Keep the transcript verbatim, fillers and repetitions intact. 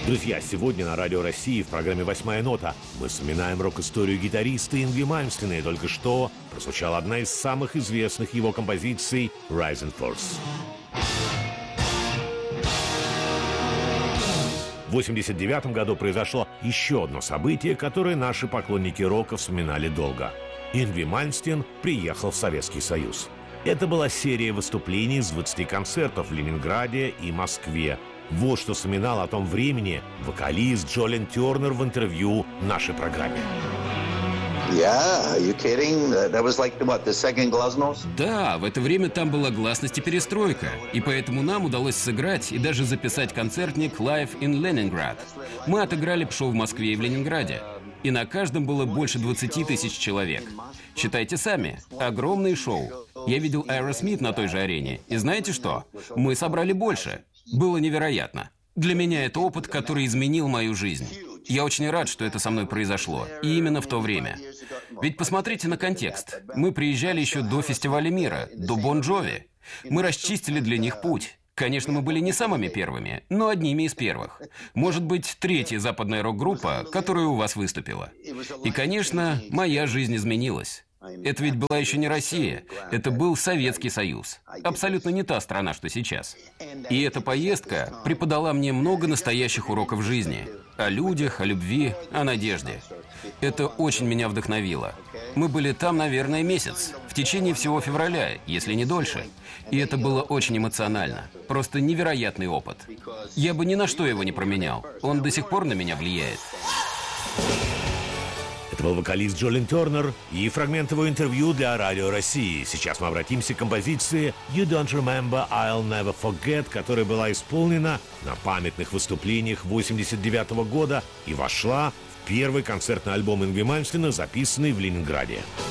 Друзья, сегодня на Радио России в программе «Восьмая нота» мы вспоминаем рок-историю гитариста Ингви Мальмстена, и только что прозвучала одна из самых известных его композиций «Rising Force». В восемьдесят девятом году произошло еще одно событие, которое наши поклонники рока вспоминали долго. Ингви Мальмстен приехал в Советский Союз. Это была серия выступлений с двадцати концертов в Ленинграде и Москве. Вот что вспоминал о том времени вокалист Джолин Тернер в интервью нашей программе. Yeah, are you kidding? That was like what, the second Glasnost? Да, в это время там была гласность и перестройка, и поэтому нам удалось сыграть и даже записать концертник Live in Leningrad. Мы отыграли шоу в Москве и в Ленинграде, и на каждом было больше двадцати тысяч человек. Считайте сами, огромное шоу. Я видел Aerosmith на той же арене, и знаете что? Мы собрали больше. Было невероятно. Для меня это опыт, который изменил мою жизнь. Я очень рад, что это со мной произошло. И именно в то время. Ведь посмотрите на контекст. Мы приезжали еще до фестиваля мира, до Бон Джови. Мы расчистили для них путь. Конечно, мы были не самыми первыми, но одними из первых. Может быть, третья западная рок-группа, которая у вас выступила. И, конечно, моя жизнь изменилась. Это ведь была еще не Россия, это был Советский Союз. Абсолютно не та страна, что сейчас. И эта поездка преподала мне много настоящих уроков жизни. О людях, о любви, о надежде. Это очень меня вдохновило. Мы были там, наверное, месяц, в течение всего февраля, если не дольше. И это было очень эмоционально. Просто невероятный опыт. Я бы ни на что его не променял. Он до сих пор на меня влияет. Это был вокалист Джолин Тернер и фрагмент его интервью для Радио России. Сейчас мы обратимся к композиции «You Don't Remember, I'll Never Forget», которая была исполнена на памятных выступлениях восемьдесят девятого года и вошла в первый концертный альбом Ингви Мальмстена, записанный в Ленинграде.